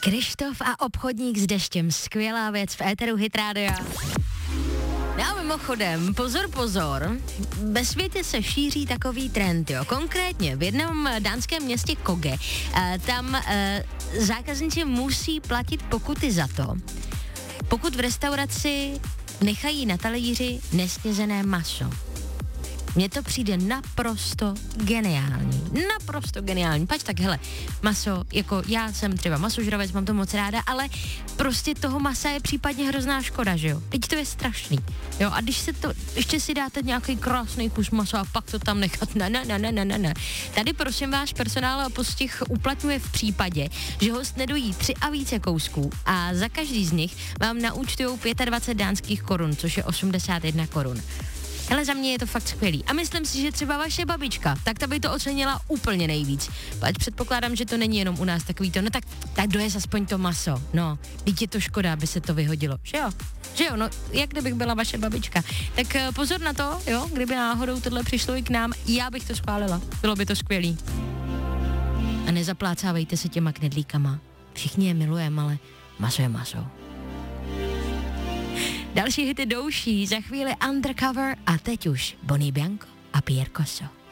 Krištof a obchodník s deštěm, skvělá věc v éteru Hit Rádia. No a mimochodem, pozor, ve světě se šíří takový trend, jo. Konkrétně v jednom dánském městě Koge, tam zákazníci musí platit pokuty za to, pokud v restauraci nechají na talíři nesnězené maso. Mně to přijde naprosto geniální. Pač tak, hele, maso, jako já jsem třeba masožravec, mám to moc ráda, ale prostě toho masa je případně hrozná škoda, že jo? Teď to je strašný, jo? A když se to, ještě si dáte nějaký krásný kus masa a pak to tam nechat, ne. Tady prosím váš personál postih uplatňuje v případě, že host nedojí 3 a více kousků a za každý z nich vám naúčtujou 25 dánských korun, což je 81 korun. Ale za mě je to fakt skvělý. A myslím si, že třeba vaše babička, tak ta by to ocenila úplně nejvíc. Ať předpokládám, že to není jenom u nás takový to, no tak dojez aspoň to maso. No, teď je to škoda, aby se to vyhodilo. Že jo, no, jak kdybych byla vaše babička. Tak pozor na to, jo, kdyby náhodou tohle přišlo i k nám, já bych to schválila. Bylo by to skvělý. A nezaplácávejte se těma knedlíkama. Všichni je milujeme, ale maso je maso. Další hity douší, za chvíli Undercover a teď už Bonnie Bianco a Pierre Cosso.